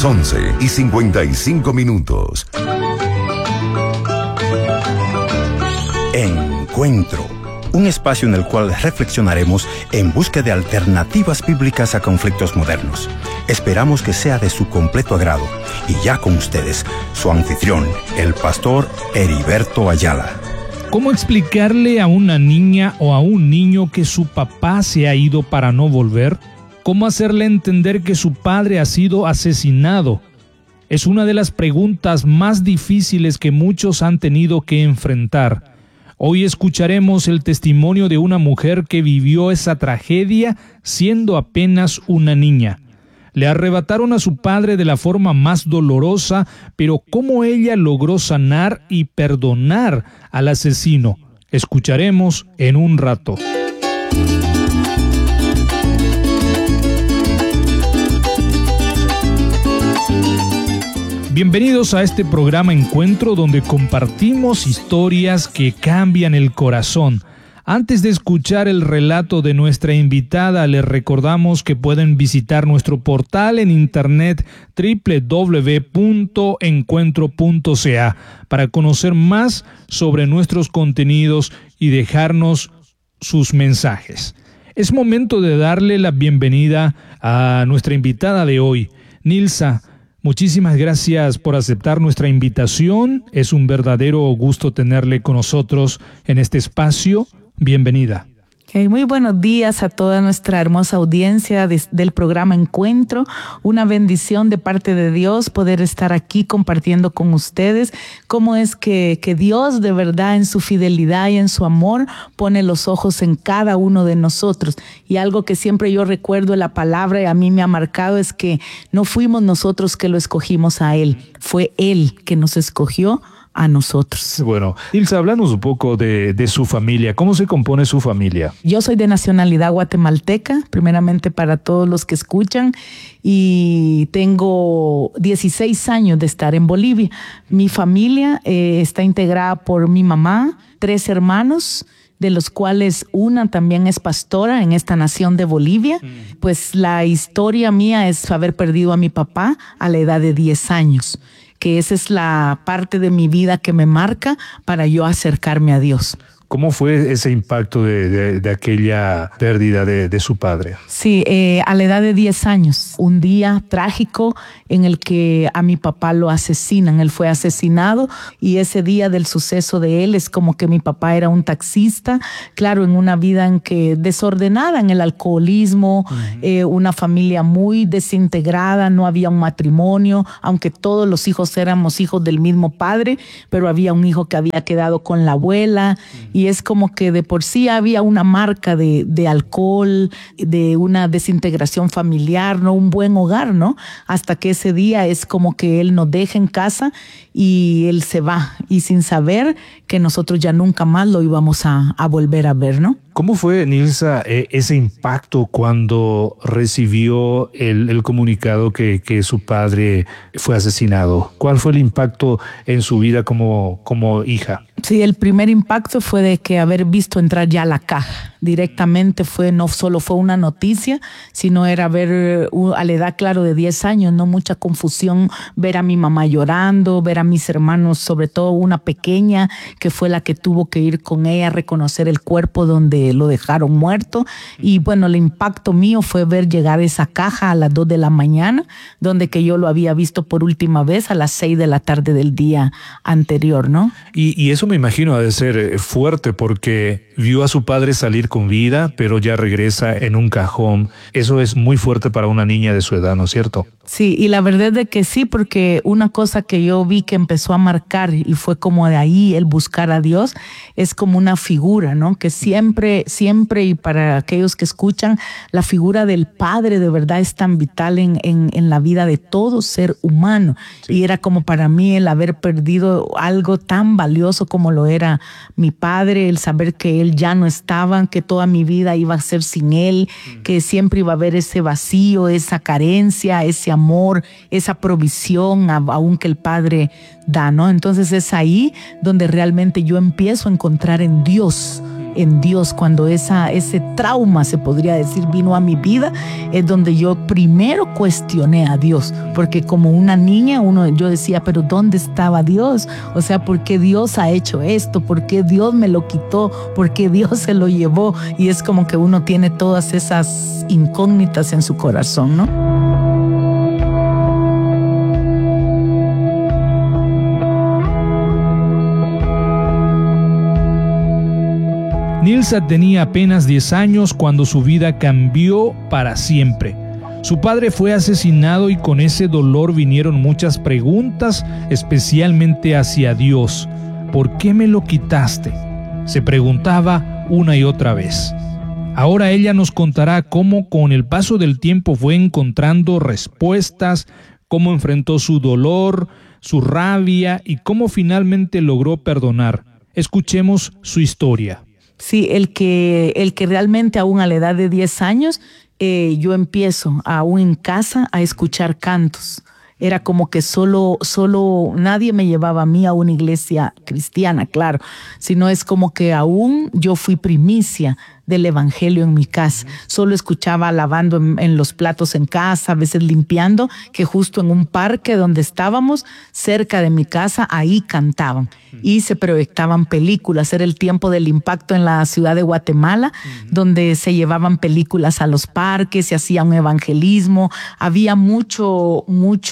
las 11:55. Encuentro. Un espacio en el cual reflexionaremos en busca de alternativas bíblicas a conflictos modernos. Esperamos que sea de su completo agrado. Y ya con ustedes, su anfitrión, el pastor Heriberto Ayala. ¿Cómo explicarle a una niña o a un niño que su papá se ha ido para no volver? ¿Cómo hacerle entender que su padre ha sido asesinado? Es una de las preguntas más difíciles que muchos han tenido que enfrentar. Hoy escucharemos el testimonio de una mujer que vivió esa tragedia siendo apenas una niña. Le arrebataron a su padre de la forma más dolorosa, pero cómo ella logró sanar y perdonar al asesino. Escucharemos en un rato. Bienvenidos a este programa Encuentro, donde compartimos historias que cambian el corazón. Antes de escuchar el relato de nuestra invitada, les recordamos que pueden visitar nuestro portal en internet www.encuentro.ca para conocer más sobre nuestros contenidos y dejarnos sus mensajes. Es momento de darle la bienvenida a nuestra invitada de hoy, Nilsa. Muchísimas gracias por aceptar nuestra invitación. Es un verdadero gusto tenerle con nosotros en este espacio. Bienvenida. Muy buenos días a toda nuestra hermosa audiencia del programa Encuentro. Una bendición de parte de Dios poder estar aquí compartiendo con ustedes cómo es que Dios de verdad en su fidelidad y en su amor pone los ojos en cada uno de nosotros. Y algo que siempre yo recuerdo en la palabra y a mí me ha marcado es que no fuimos nosotros que lo escogimos a Él, fue Él que nos escogió a nosotros. Bueno, Ilse, háblanos un poco de su familia. ¿Cómo se compone su familia? Yo soy de nacionalidad guatemalteca, primeramente para todos los que escuchan, y tengo 16 años de estar en Bolivia. Mi familia está integrada por mi mamá, 3 hermanos, de los cuales una también es pastora en esta nación de Bolivia. Pues la historia mía es haber perdido a mi papá a la edad de 10 años. Que esa es la parte de mi vida que me marca para yo acercarme a Dios. ¿Cómo fue ese impacto de aquella pérdida de su padre? Sí, a la edad de 10 años, un día trágico en el que a mi papá lo asesinan. Él fue asesinado y ese día del suceso de él es como que mi papá era un taxista, claro, en una vida en que desordenada, en el alcoholismo, una familia muy desintegrada, no había un matrimonio, aunque todos los hijos éramos hijos del mismo padre, pero había un hijo que había quedado con la abuela. Y es como que de por sí había una marca de alcohol, de una desintegración familiar, no un buen hogar, ¿no? Hasta que ese día es como que él nos deja en casa y él se va, y sin saber que nosotros ya nunca más lo íbamos a volver a ver, ¿no? ¿Cómo fue, Nilsa, ese impacto cuando recibió el comunicado que su padre fue asesinado? ¿Cuál fue el impacto en su vida como hija? Sí, el primer impacto fue de que haber visto entrar ya la caja. Directamente no solo fue una noticia, sino era ver a la edad, claro, de 10 años, no mucha confusión, ver a mi mamá llorando, ver a mis hermanos, sobre todo una pequeña que fue la que tuvo que ir con ella a reconocer el cuerpo donde lo dejaron muerto. Y bueno, el impacto mío fue ver llegar esa caja a las 2 de la mañana, donde que yo lo había visto por última vez a las 6 de la tarde del día anterior, ¿no? Y eso me imagino ha de ser fuerte porque vio a su padre salir con vida, pero ya regresa en un cajón. Eso es muy fuerte para una niña de su edad, ¿no es cierto? Sí, y la verdad es de que sí, porque una cosa que yo vi que empezó a marcar y fue como de ahí el buscar a Dios, es como una figura, ¿no? Que siempre, y para aquellos que escuchan, la figura del padre de verdad es tan vital en la vida de todo ser humano. Sí. Y era como para mí el haber perdido algo tan valioso como lo era mi padre, el saber que él ya no estaba, que toda mi vida iba a ser sin él, que siempre iba a haber ese vacío, esa carencia, ese amor, esa provisión, aún que el Padre da, ¿no? Entonces es ahí donde realmente yo empiezo a encontrar en Dios en Dios, cuando ese trauma, se podría decir, vino a mi vida, es donde yo primero cuestioné a Dios, porque como una niña yo decía, pero ¿dónde estaba Dios? O sea, ¿por qué Dios ha hecho esto? ¿Por qué Dios me lo quitó? ¿Por qué Dios se lo llevó? Y es como que uno tiene todas esas incógnitas en su corazón, ¿no? Nilsa tenía apenas 10 años cuando su vida cambió para siempre. Su padre fue asesinado y con ese dolor vinieron muchas preguntas, especialmente hacia Dios. ¿Por qué me lo quitaste?, se preguntaba una y otra vez. Ahora ella nos contará cómo con el paso del tiempo fue encontrando respuestas, cómo enfrentó su dolor, su rabia y cómo finalmente logró perdonar. Escuchemos su historia. Sí, el que realmente aún a la edad de 10 años, yo empiezo aún en casa a escuchar cantos. Era como que solo nadie me llevaba a mí a una iglesia cristiana, claro, sino es como que aún yo fui primicia del evangelio en mi casa. Solo escuchaba lavando en los platos en casa, a veces limpiando, que justo en un parque donde estábamos, cerca de mi casa, ahí cantaban y se proyectaban películas. Era el tiempo del impacto en la ciudad de Guatemala, donde se llevaban películas a los parques, se hacía un evangelismo, había mucho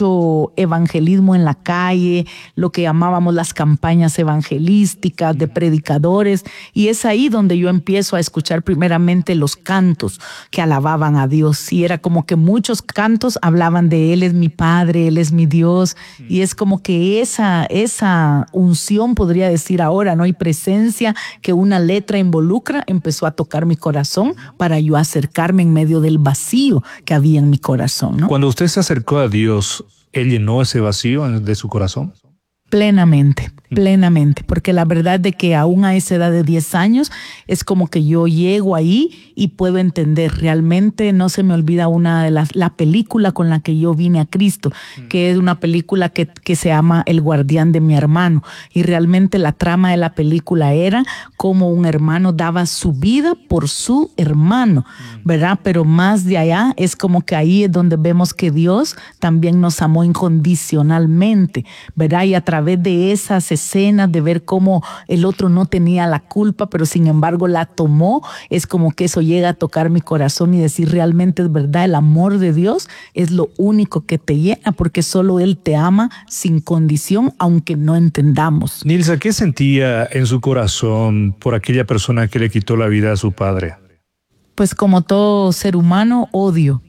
evangelismo en la calle, lo que llamábamos las campañas evangelísticas de predicadores, y es ahí donde yo empiezo a escuchar primeramente los cantos que alababan a Dios, y era como que muchos cantos hablaban de Él es mi Padre, Él es mi Dios, y es como que esa unción, podría decir ahora, ¿no? Y presencia que una letra involucra, empezó a tocar mi corazón para yo acercarme en medio del vacío que había en mi corazón, ¿no? Cuando usted se acercó a Dios, ¿Él llenó ese vacío de su corazón? Plenamente, porque la verdad de que aún a esa edad de 10 años es como que yo llego ahí y puedo entender. Realmente no se me olvida la película con la que yo vine a Cristo, que es una película que se llama El guardián de mi hermano, y realmente la trama de la película era cómo un hermano daba su vida por su hermano, ¿verdad? Pero más de allá es como que ahí es donde vemos que Dios también nos amó incondicionalmente, ¿verdad? Y a través de esas escenas, de ver cómo el otro no tenía la culpa, pero sin embargo la tomó, es como que eso llega a tocar mi corazón y decir, realmente es verdad, el amor de Dios es lo único que te llena, porque solo Él te ama sin condición, aunque no entendamos. Nilsa, ¿qué sentía en su corazón por aquella persona que le quitó la vida a su padre? Pues como todo ser humano, odio,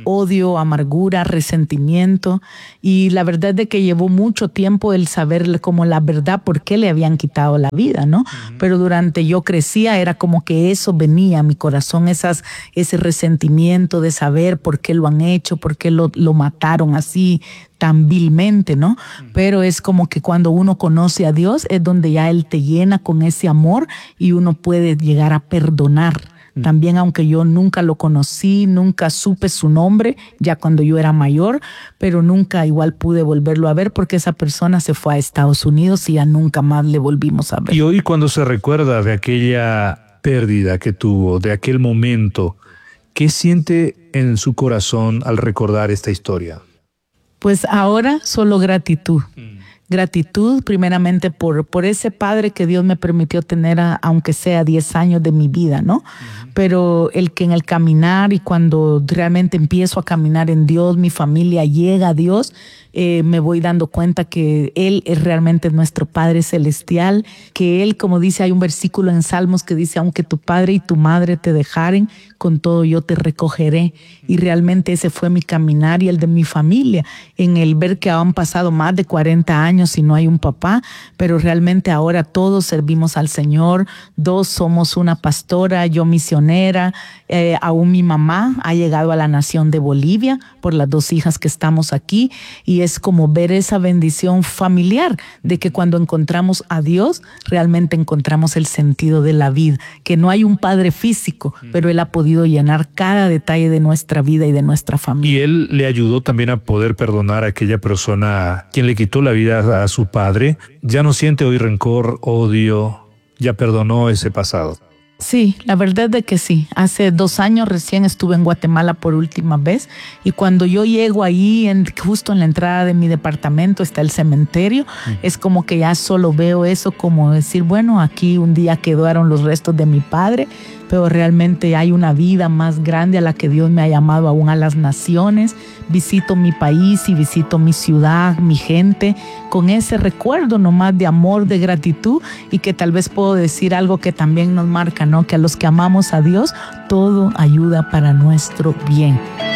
amargura, resentimiento, y la verdad de que llevó mucho tiempo el saber como la verdad por qué le habían quitado la vida, ¿no? Pero durante yo crecía era como que eso venía a mi corazón, ese resentimiento de saber por qué lo han hecho, por qué lo mataron así tan vilmente, ¿no? Pero es como que cuando uno conoce a Dios es donde ya Él te llena con ese amor y uno puede llegar a perdonar. También, aunque yo nunca lo conocí, nunca supe su nombre, ya cuando yo era mayor, pero nunca igual pude volverlo a ver porque esa persona se fue a Estados Unidos y ya nunca más le volvimos a ver. Y hoy, cuando se recuerda de aquella pérdida que tuvo, de aquel momento, ¿qué siente en su corazón al recordar esta historia? Pues ahora solo gratitud. Gratitud primeramente por ese padre que Dios me permitió tener, aunque sea 10 años de mi vida, ¿no? Pero el que en el caminar y cuando realmente empiezo a caminar en Dios, mi familia llega a Dios, me voy dando cuenta que Él es realmente nuestro Padre Celestial, que Él, como dice, hay un versículo en Salmos que dice, aunque tu padre y tu madre te dejaren, con todo yo te recogeré. Y realmente ese fue mi caminar y el de mi familia, en el ver que han pasado más de 40 años y no hay un papá, pero realmente ahora todos servimos al Señor, 2 somos una pastora, yo misionera, aún mi mamá ha llegado a la nación de Bolivia por las 2 hijas que estamos aquí, y es como ver esa bendición familiar de que cuando encontramos a Dios, realmente encontramos el sentido de la vida, que no hay un padre físico, pero Él ha podido llenar cada detalle de nuestra vida y de nuestra familia. Y Él le ayudó también a poder perdonar a aquella persona quien le quitó la vida a su padre. Ya no siente hoy rencor, odio, ya perdonó ese pasado. Sí, la verdad es de que sí. Hace 2 años recién estuve en Guatemala por última vez y cuando yo llego ahí, justo en la entrada de mi departamento está el cementerio, es como que ya solo veo eso como decir, bueno, aquí un día quedaron los restos de mi padre, pero realmente hay una vida más grande a la que Dios me ha llamado aún a las naciones. Visito mi país y visito mi ciudad, mi gente, con ese recuerdo nomás de amor, de gratitud, y que tal vez puedo decir algo que también nos marca, ¿no? Que a los que amamos a Dios, todo ayuda para nuestro bien.